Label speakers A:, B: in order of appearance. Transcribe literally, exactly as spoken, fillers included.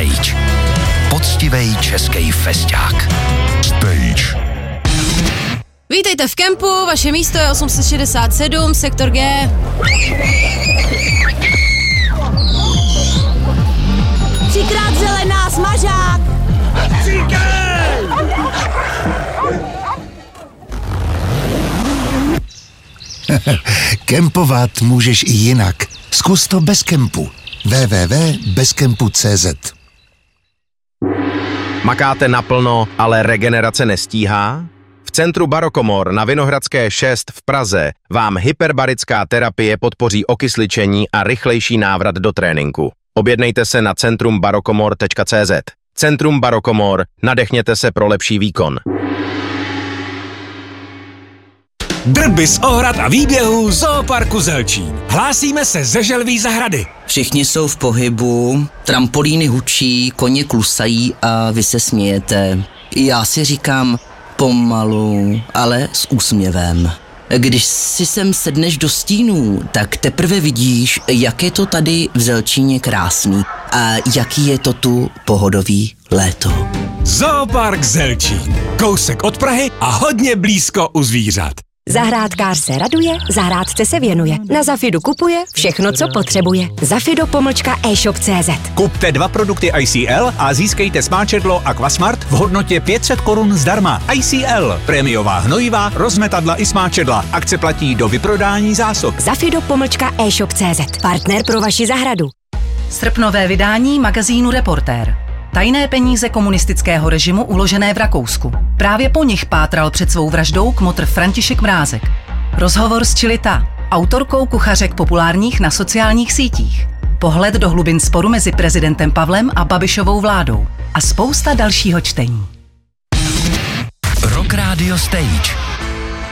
A: Stage. Poctivej český festák. Stage.
B: Vítejte v kempu, vaše místo je osm set šedesát sedm, sektor G.
C: Třikrát zelená, smažák!
D: Kempovat můžeš i jinak. Zkus to bez kempu. w w w tečka bezkempu tečka cé zet.
E: Makáte naplno, ale regenerace nestíhá? V centru Barokomor na Vinohradské šest v Praze vám hyperbarická terapie podpoří okysličení a rychlejší návrat do tréninku. Objednejte se na centrum barokomor tečka cé zet. Centrum Barokomor, nadechněte se pro lepší výkon.
F: Drby z ohrad a výběhů Zooparku Zelčín. Hlásíme se ze Želví zahrady.
G: Všichni jsou v pohybu, trampolíny hučí, koně klusají a vy se smějete. Já si říkám pomalu, ale s úsměvem. Když si sem sedneš do stínů, tak teprve vidíš, jak je to tady v Zelčíně krásný a jaký je to tu pohodový léto.
F: Zoopark Zelčín. Kousek od Prahy a hodně blízko u zvířat.
C: Zahrádkář se raduje, zahrádce se věnuje. Na Zafidu kupuje všechno, co potřebuje. Zafido pomlčka e-shop tečka cé zet.
H: Kupte dva produkty I C L a získejte smáčedlo Aquasmart v hodnotě pět set korun zdarma. I C L. Prémiová hnojivá, rozmetadla i smáčedla. Akce platí do vyprodání zásob.
C: Zafido pomlčka e-shop tečka cé zet. Partner pro vaši zahradu.
I: Srpnové vydání magazínu Reportér. Tajné peníze komunistického režimu uložené v Rakousku. Právě po nich pátral před svou vraždou kmotr František Mrázek. Rozhovor s Čilita, autorkou kuchařek populárních na sociálních sítích. Pohled do hlubin sporu mezi prezidentem Pavlem a Babišovou vládou. A spousta dalšího čtení.
A: Rock Radio Stage.